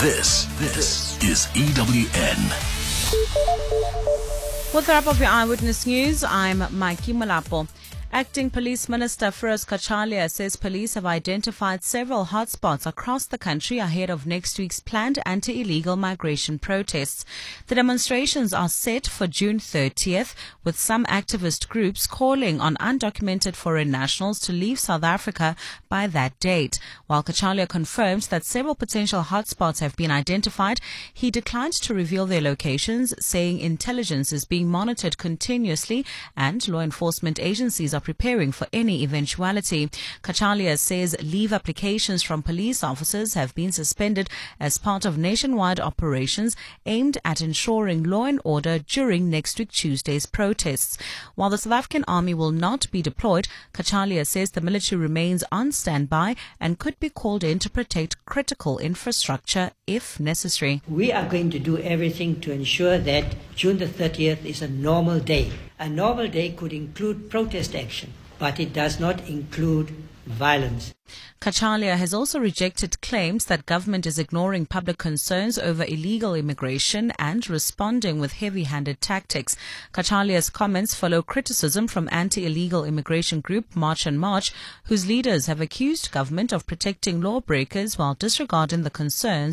This is EWN. With the wrap of your Eyewitness News, I'm Maiki Malapo. Acting Police Minister Firoz Kachalia says police have identified several hotspots across the country ahead of next week's planned anti-illegal migration protests. The demonstrations are set for June 30th, with some activist groups calling on undocumented foreign nationals to leave South Africa by that date. While Kachalia confirmed that several potential hotspots have been identified, he declined to reveal their locations, saying intelligence is being monitored continuously and law enforcement agencies are preparing for any eventuality. Kachalia says leave applications from police officers have been suspended as part of nationwide operations aimed at ensuring law and order during next week Tuesday's protests. While the South African Army will not be deployed, Kachalia says the military remains on standby and could be called in to protect critical infrastructure if necessary. We are going to do everything to ensure that June the 30th is a normal day. A normal day could include protest action, but it does not include violence. Kachalia has also rejected claims that government is ignoring public concerns over illegal immigration and responding with heavy-handed tactics. Kachalia's comments follow criticism from anti-illegal immigration group March on March, whose leaders have accused government of protecting lawbreakers while disregarding the concerns